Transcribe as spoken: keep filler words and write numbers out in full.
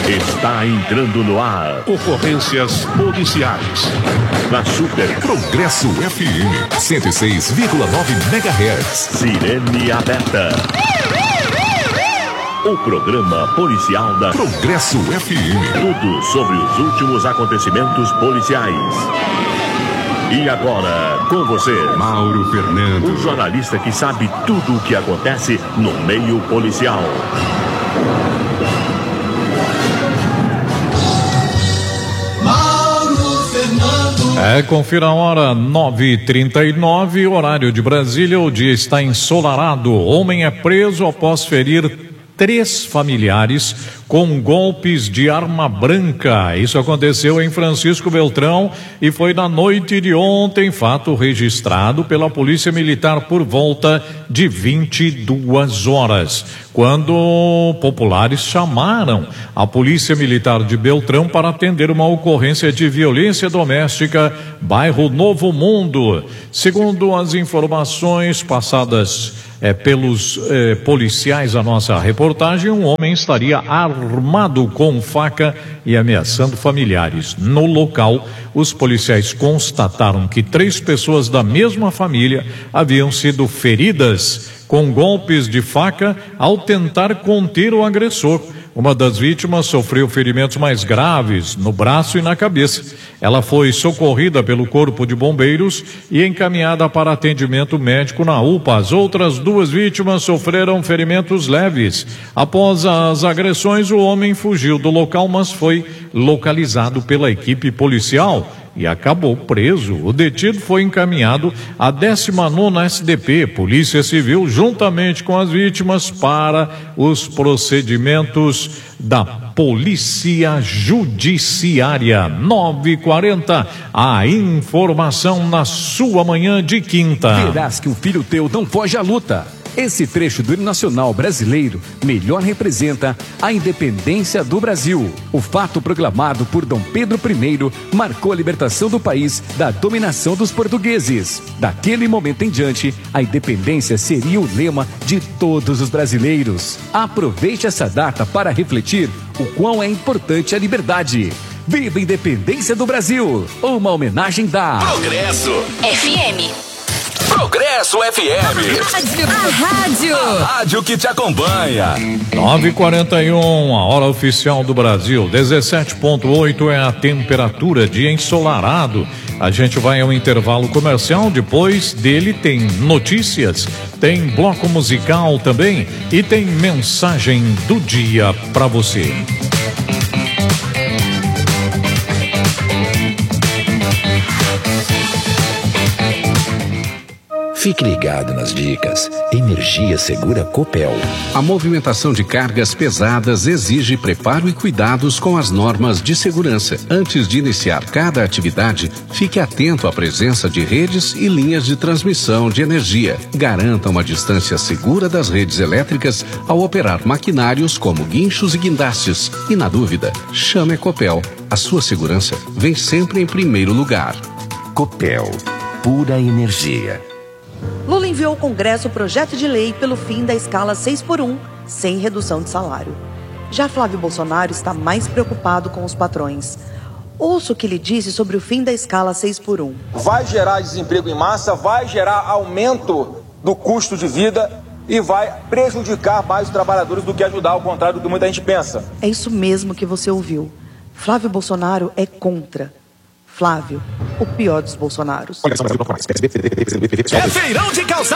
Está entrando no ar. Ocorrências policiais. Na Super Progresso F M cento e seis vírgula nove megahertz. Sirene aberta. O programa policial da Progresso F M. Tudo sobre os últimos acontecimentos policiais. E agora, com você, Mauro Fernando, o jornalista que sabe tudo o que acontece no meio policial. É, confira a hora, nove e trinta e nove, horário de Brasília. O dia está ensolarado. Homem é preso após ferir três familiares com golpes de arma branca. Isso aconteceu em Francisco Beltrão e foi na noite de ontem, fato registrado pela Polícia Militar por volta de vinte e duas horas, quando populares chamaram a Polícia Militar de Beltrão para atender uma ocorrência de violência doméstica, bairro Novo Mundo. Segundo as informações passadas É, pelos é, policiais, a nossa reportagem, um homem estaria armado com faca e ameaçando familiares. No local, os policiais constataram que três pessoas da mesma família haviam sido feridas com golpes de faca ao tentar conter o agressor. Uma das vítimas sofreu ferimentos mais graves no braço e na cabeça. Ela foi socorrida pelo Corpo de Bombeiros e encaminhada para atendimento médico na U P A. As outras duas vítimas sofreram ferimentos leves. Após as agressões, o homem fugiu do local, mas foi localizado pela equipe policial e acabou preso. O detido foi encaminhado à décima nona S D P, Polícia Civil, juntamente com as vítimas, para os procedimentos da Polícia Judiciária. nove e quarenta, a informação na sua manhã de quinta. Verás que um filho teu não foge à luta. Esse trecho do hino nacional brasileiro melhor representa a independência do Brasil. O fato proclamado por Dom Pedro I marcou a libertação do país da dominação dos portugueses. Daquele momento em diante, a independência seria o lema de todos os brasileiros. Aproveite essa data para refletir o quão é importante a liberdade. Viva a independência do Brasil! Uma homenagem da Progresso F M. Progresso F M. A rádio. A rádio que te acompanha. nove e quarenta e um, a hora oficial do Brasil. dezessete vírgula oito é a temperatura, dia ensolarado. A gente vai ao intervalo comercial, depois dele tem notícias, tem bloco musical também e tem mensagem do dia para você. Fique ligado nas dicas. Energia segura Copel. A movimentação de cargas pesadas exige preparo e cuidados com as normas de segurança. Antes de iniciar cada atividade, fique atento à presença de redes e linhas de transmissão de energia. Garanta uma distância segura das redes elétricas ao operar maquinários como guinchos e guindastes. E na dúvida, chame a Copel. A sua segurança vem sempre em primeiro lugar. Copel, pura energia. Lula enviou ao Congresso o projeto de lei pelo fim da escala seis por um, sem redução de salário. Já Flávio Bolsonaro está mais preocupado com os patrões. Ouça o que ele disse sobre o fim da escala seis por um. Vai gerar desemprego em massa, vai gerar aumento do custo de vida e vai prejudicar mais os trabalhadores do que ajudar, ao contrário do que muita gente pensa. É isso mesmo que você ouviu. Flávio Bolsonaro é contra. Flávio, o pior dos Bolsonaros. É feirão de calçados.